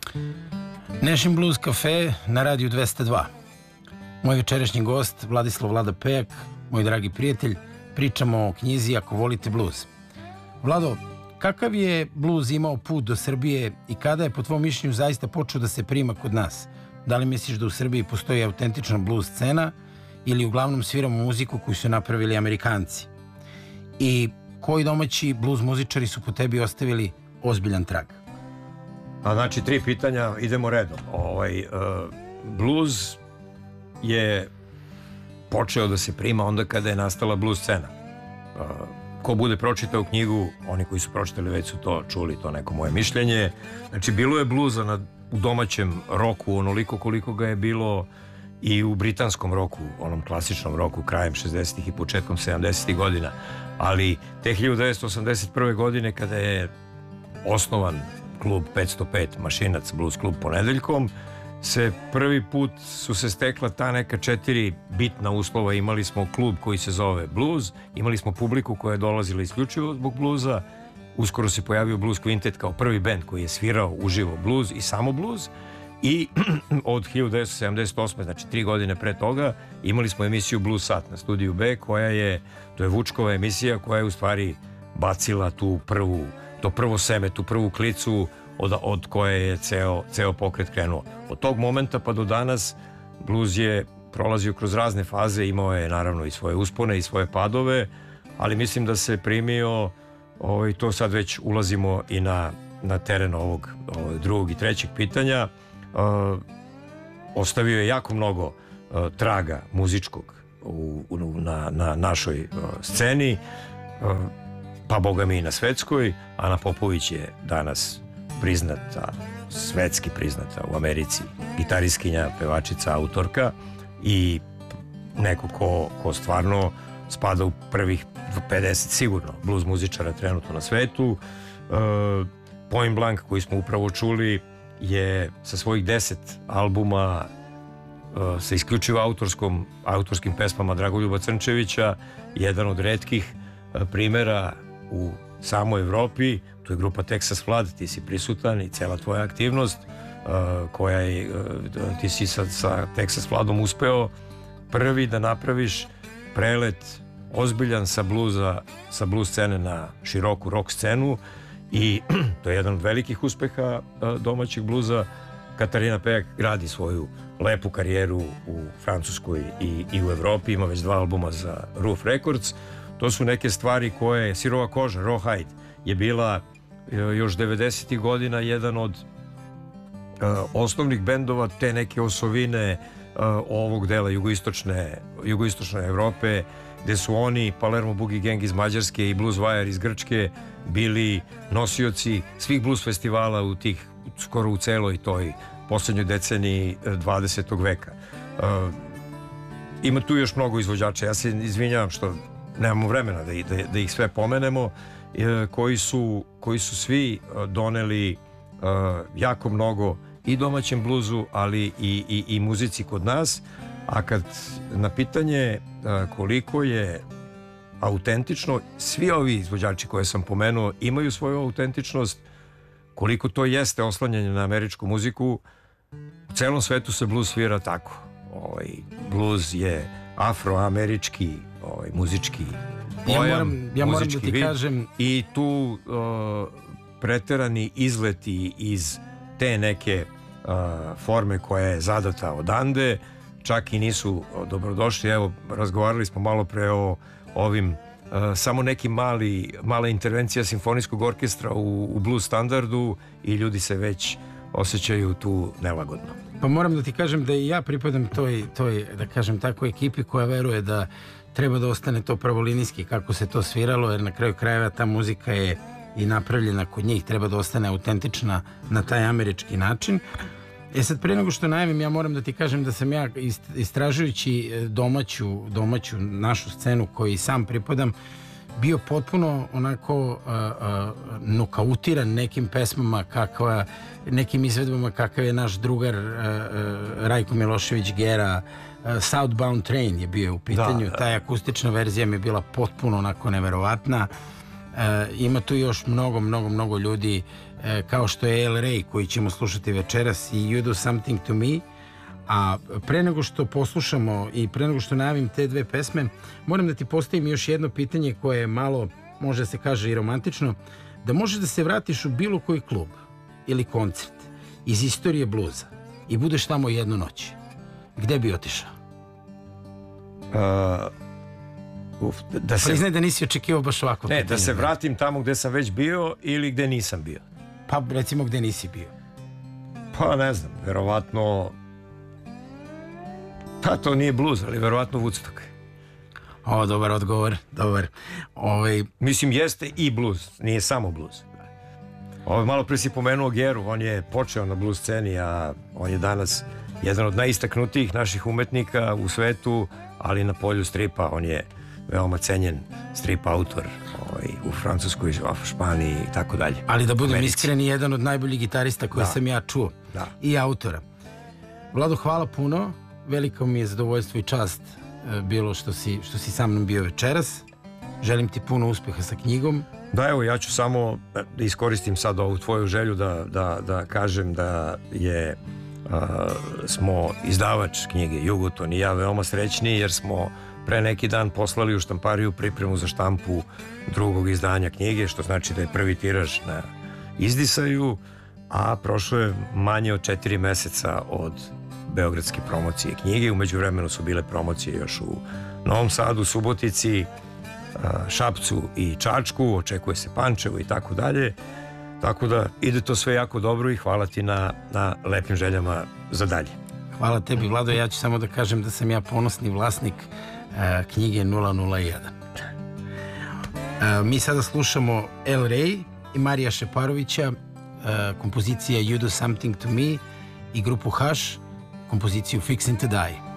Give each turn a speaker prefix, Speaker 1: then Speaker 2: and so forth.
Speaker 1: Nešin Blues Cafe na radiju 202. Moj večerašnji gost, Vladislav Vlada Pejak, moj dragi prijatelj, pričamo o knjizi Ako volite blues. Vlado, kakav je blues imao put do Srbije i kada je po tvom mišljenju zaista počeo da se prima kod nas? Da li misliš da u Srbiji postoji autentična blues scena ili uglavnom sviramo muziku koju su napravili Amerikanci? I koji domaći blues muzičari su po tebi ostavili ozbiljan trag?
Speaker 2: Znači, 3 pitanja, idemo redom. Blues je počeo da se prima onda kada je nastala blues scena. Ko bude pročitao knjigu, oni koji su pročitali već su to čuli, to neko moje mišljenje. Znači, bilo je bluza u domaćem roku onoliko koliko ga je bilo i u britanskom roku, onom klasičnom roku, krajem 60-ih i početkom 70-ih godina. Ali te 1981. godine, kada je osnovan klub 505 Mašinac, blues klub Ponedeljkom, prvi put su se stekla ta neka 4 bitna uslova. Imali smo klub koji se zove Blues, imali smo publiku koja je dolazila isključivo zbog bluza, uskoro se pojavio Blues Quintet kao prvi bend koji je svirao uživo blues i samo blues, i od 1978. znači 3 godine pre toga, imali smo emisiju Blues Sat na Studiju B, to je Vučkova emisija koja je u stvari bacila to prvo seme, tu prvu klicu od koje je ceo pokret krenuo. Od tog momenta pa do danas blues je prolazio kroz razne faze, imao je naravno i svoje uspone i svoje padove, ali mislim da se primio, to sad već ulazimo i na teren ovog drugog i trećeg pitanja. Ostavio je jako mnogo traga muzičkog na našoj sceni, pa boga mi i na svetskoj. Ana Popović je danas priznata, svetski priznata u Americi, gitariskinja, pevačica, autorka i neko ko stvarno spada u prvih 50 sigurno blues muzičara trenutno na svetu. Point Blank, koji smo upravo čuli, je sa svojih 10 albuma sa isključivo autorskim pesmama Dragoljuba Crnčevića jedan od retkih primera u samoj Evropi. To je grupa Texas Flood, ti si prisutan i cela tvoja aktivnost koja je, ti si sa Texas Floodom uspeo prvi da napraviš prelet ozbiljan sa blues scene na široku rock scenu, i to je jedan od velikih uspeha domaćeg bluza. Katarina Pejak gradi svoju lepu karijeru u Francuskoj i u Evropi, ima već 2 albuma za Roof Records. To su neke stvari koje, Sirova koža, Rawhide, je bila još 90. godina jedan od osnovnih bendova te neke osovine ovog dela jugoistočne Evrope, gde su oni, Palermo Boogie Gang iz Mađarske i Blues Wire iz Grčke, bili nosioci svih blues festivala u tih, skoro u celoj toj poslednjoj deceniji 20. veka. Ima tu još mnogo izvođača, ja se izvinjavam što nemamo vremena da ih sve pomenemo, koji su svi doneli jako mnogo i domaćem bluzu, ali i muzici kod nas. A kad na pitanje koliko je autentično, svi ovi izvođači koje sam pomenuo imaju svoju autentičnost, koliko to jeste oslanjanje na američku muziku. U celom svetu se blues svira tako. Blues je afroamerički muzički pojam,
Speaker 1: ja moram da ti kažem,
Speaker 2: i tu preterani izleti iz te neke forme koja je zadata odande čak i nisu dobrodošli. Evo, razgovarali smo malo pre o ovim samo neki mala intervencija simfonijskog orkestra u blues standardu i ljudi se već osjećaju tu nelagodno.
Speaker 1: Pa moram da ti kažem da i ja pripadam toj da kažem tako ekipi koja veruje da treba da ostane to pravolinijski kako se to sviralo, jer na kraju krajeva ta muzika je i napravljena kod njih, treba da ostane autentična na taj američki način. Sad, pre nego što najavim, ja moram da ti kažem da sam ja, istražujući domaću našu scenu koji sam pripadam, bio potpuno onako nokautiran nekim pesmama, nekim izvedbama kakav je naš drugar Rajko Milošević Gera. Southbound Train je bio u pitanju, ta akustična verzija mi je bila potpuno onako neverovatna. Ima tu još mnogo ljudi, kao što je El Rey, koji ćemo slušati večeras, i You Do Something To Me. A pre nego što poslušamo i pre nego što najavim te dve pesme, moram da ti postavim još jedno pitanje koje je malo, može se kaže, i romantično. Da možeš da se vratiš u bilo koji klub ili koncert iz istorije bluza i budeš tamo jednu noć, gde bi otišao? Priznaj da nisi očekivao baš ovako pitanje.
Speaker 2: Ne, da se vratim tamo gde sam već bio ili gde nisam bio.
Speaker 1: Pa recimo gde nisi bio.
Speaker 2: Pa ne znam, verovatno, pa to nije bluz, ali verovatno Woodstock.
Speaker 1: Dobar odgovor, dobar.
Speaker 2: Mislim, jeste i bluz, nije samo bluz. Malo pre si pomenuo Geru, on je počeo na bluz sceni, a on je danas jedan od najistaknutijih naših umetnika u svetu, ali na polju stripa on je veoma cenjen strip autor u Francuskoj, u Španiji i tako dalje.
Speaker 1: Ali da budem iskren, jedan od najboljih gitarista koje sam ja čuo.
Speaker 2: Da.
Speaker 1: I autora. Vlado, hvala puno. Veliko mi je zadovoljstvo i čast bilo što si sa mnom bio večeras. Želim ti puno uspeha sa knjigom.
Speaker 2: Da, evo, ja ću samo da iskoristim sad ovu tvoju želju da kažem da smo izdavač knjige Jugoton i ja veoma srećni, jer smo pre neki dan poslali u štampariju pripremu za štampu drugog izdanja knjige, što znači da je prvi tiraž na izdisaju, a prošlo je manje od 4 meseca od beogradske promocije knjige. Umeđu vremenu su bile promocije još u Novom Sadu, Subotici, Šapcu i Čačku, očekuje se Pančevo i tako dalje. Tako da ide to sve jako dobro i hvala ti na lepim željama za dalje.
Speaker 1: Hvala tebi, Vlado. Ja ću samo da kažem da sam ja ponosni vlasnik knjige 001. Mi sada slušamo El Rey i Marija Šeparovića, kompozicija You Do Something To Me, i grupu Hush, kompoziciju Fixin' To Die.